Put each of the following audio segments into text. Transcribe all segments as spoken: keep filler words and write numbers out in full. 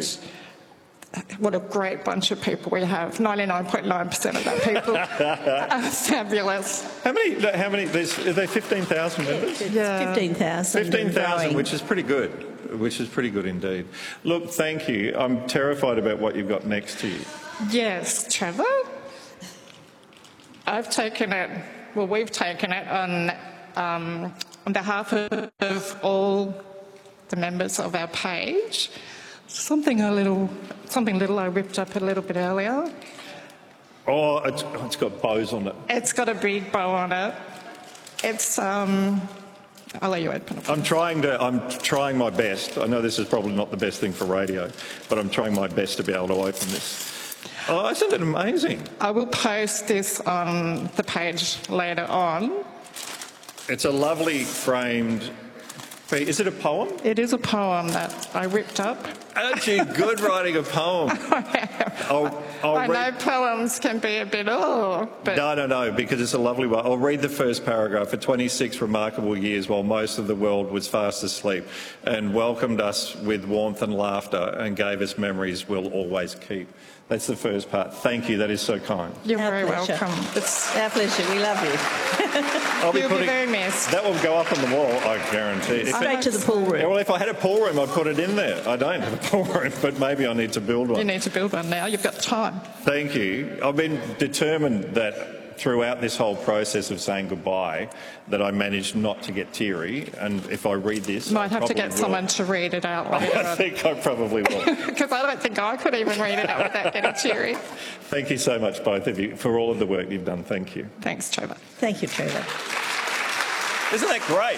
page. What a great bunch of people we have. ninety-nine point nine percent of that people are fabulous. How many, how many, there's, are there fifteen thousand members? Yeah. fifteen thousand. fifteen thousand, which is pretty good, which is pretty good indeed. Look, thank you. I'm terrified about what you've got next to you. Yes, Trevor. I've taken it, well, we've taken it on, um, on behalf of all the members of our page. Something a little, something little I ripped up a little bit earlier. Oh, it's, oh, it's got bows on it. It's got a big bow on it. It's, um, I'll let you open it. I'm trying to, I'm trying my best. I know this is probably not the best thing for radio, but I'm trying my best to be able to open this. Oh, isn't it amazing? I will post this on the page later on. It's a lovely framed. Is it a poem? It is a poem that I ripped up. Aren't you good writing a poem? I'll, I'll I read... know poems can be a bit, oh, but... No, no, no, because it's a lovely one. I'll read the first paragraph. For twenty-six remarkable years, while most of the world was fast asleep, and welcomed us with warmth and laughter, and gave us memories we'll always keep. That's the first part. Thank you. That is so kind. You're Our very pleasure. welcome. It's our pleasure. We love you. I'll be You'll putting, be very missed. That will go up on the wall, I guarantee. If Straight it, to the pool room. yeah, well, if I had a pool room, I'd put it in there. I don't have a pool room, but maybe I need to build one. You need to build one now. You've got time. Thank you. I've been determined that throughout this whole process of saying goodbye that I managed not to get teary, and if I read this... Might I have to get will. someone to read it out later I think I probably will. Because I don't think I could even read it out without getting teary. Thank you so much, both of you, for all of the work you've done. Thank you. Thanks, Trevor. Thank you, Trevor. Isn't that great?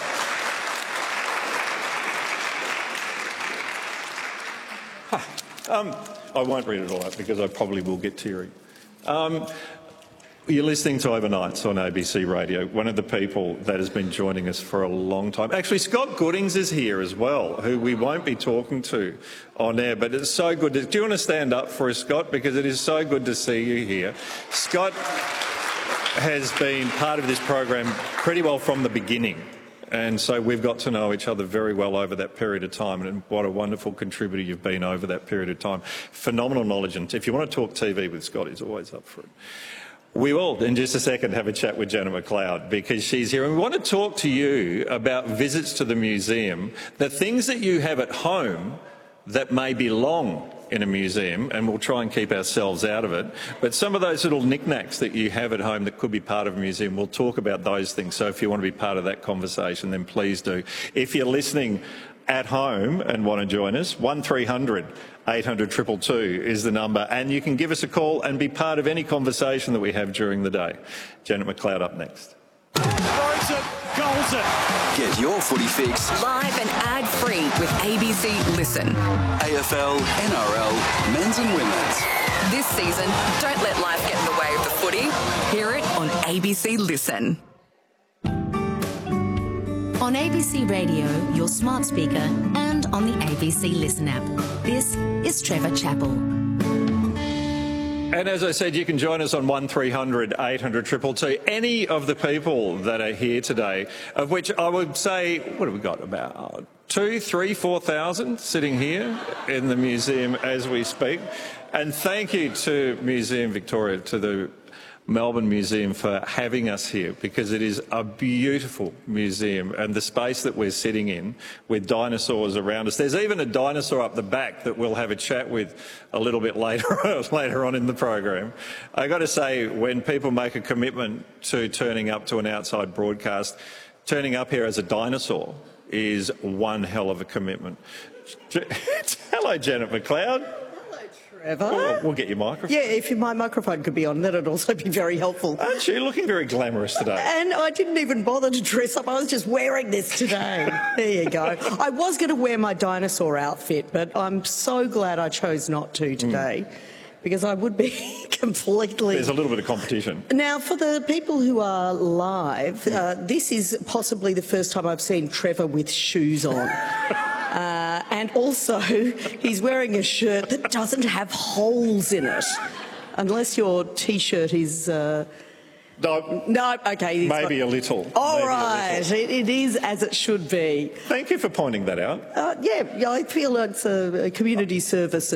Um, I won't read it all out because I probably will get teary. Um, you're listening to Overnights on A B C Radio, one of the people that has been joining us for a long time. Actually, Scott Goodings is here as well, who we won't be talking to on air, but it's so good. To, do you want to stand up for us, Scott? Because it is so good to see you here. Scott has been part of this program pretty well from the beginning. And so we've got to know each other very well over that period of time, and what a wonderful contributor you've been over that period of time. Phenomenal knowledge, and if you want to talk T V with Scott, he's always up for it. We will, in just a second, have a chat with Janet McLeod because she's here, and we want to talk to you about visits to the museum, the things that you have at home that may belong in a museum, and we'll try and keep ourselves out of it. But some of those little knickknacks that you have at home that could be part of a museum, we'll talk about those things. So if you want to be part of that conversation, then please do. If you're listening at home and want to join us, one three hundred eight hundred two two two is the number, and you can give us a call and be part of any conversation that we have during the day. Janet McLeod up next. Goals it. Get your footy fix live and ad-free with A B C Listen. A F L, N R L, men's and women's. This season, don't let life get in the way of the footy. Hear it on A B C Listen. On A B C Radio, your smart speaker, and on the A B C Listen app. This is Trevor Chappell. And as I said, you can join us on one three hundred eight hundred two two two. Any of the people that are here today, of which I would say, what have we got, about two, three, four thousand sitting here in the museum as we speak. And thank you to Museum Victoria, to the Melbourne Museum for having us here, because it is a beautiful museum, and the space that we're sitting in with dinosaurs around us. There's even a dinosaur up the back that we'll have a chat with a little bit later, later on in the program. I've got to say, when people make a commitment to turning up to an outside broadcast, turning up here as a dinosaur is one hell of a commitment. Hello, Janet McLeod. Trevor. We'll, we'll get your microphone. Yeah, if my microphone could be on, that'd also be very helpful. Aren't you looking very glamorous today? And I didn't even bother to dress up. I was just wearing this today. There you go. I was going to wear my dinosaur outfit, but I'm so glad I chose not to today. Mm. Because I would be completely... There's a little bit of competition. Now, for the people who are live, uh, this is possibly the first time I've seen Trevor with shoes on. Uh, and also, he's wearing a shirt that doesn't have holes in it, unless your T-shirt is... Uh... No, no, okay. Maybe not... a little. All maybe right, little. It, it is as it should be. Thank you for pointing that out. Uh, yeah, I feel it's a, a community service